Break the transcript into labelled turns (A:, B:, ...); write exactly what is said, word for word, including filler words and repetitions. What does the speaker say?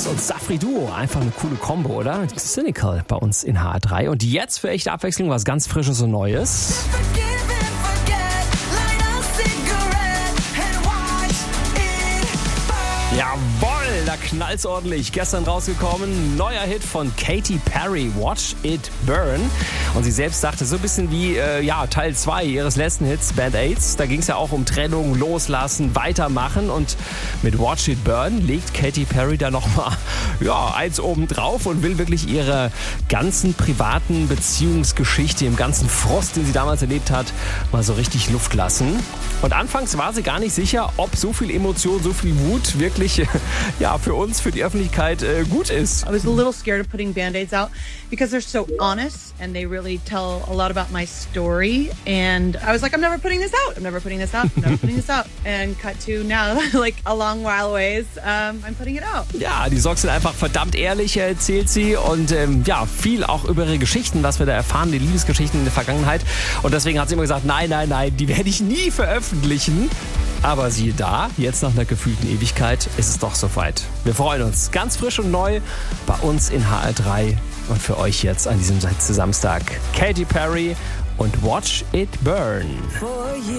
A: Fox und Safri Duo. Einfach eine coole Kombo, oder? Cynical bei uns in H R drei. Und jetzt für echte Abwechslung was ganz Frisches und Neues. Jawohl, da knallt's ordentlich. Gestern rausgekommen, neuer Hit von Katy Perry, Watch It Burn. Und sie selbst sagte, so ein bisschen wie äh, ja, Teil zwei ihres letzten Hits, Band-Aids. Da ging es ja auch um Trennung, Loslassen, Weitermachen. Und mit Watch It Burn legt Katy Perry da nochmal ja, eins oben drauf und will wirklich ihre ganzen privaten Beziehungsgeschichte, im ganzen Frust, den sie damals erlebt hat, mal so richtig Luft lassen. Und anfangs war sie gar nicht sicher, ob so viel Emotion, so viel Wut wirklich ja, für uns, für die Öffentlichkeit äh, gut ist.
B: I was a little scared of putting Band-Aids out because they're so honest and they really tell a lot about my story. And I was like, I'm never putting this out. I'm never putting this out. I'm never putting this out. And cut to now, like a long while ways, um, I'm putting it out.
A: Ja, die Songs sind einfach verdammt ehrlich, erzählt sie. Und ähm, ja, viel auch über ihre Geschichten, was wir da erfahren, die Liebesgeschichten in der Vergangenheit. Und deswegen hat sie immer gesagt, nein, nein, nein, die werde ich nie veröffentlichen. Aber siehe da, jetzt nach einer gefühlten Ewigkeit ist es doch soweit. Wir freuen uns. Ganz frisch und neu bei uns in H R drei. Und für euch jetzt an diesem Samstag Katy Perry und Watch It Burn.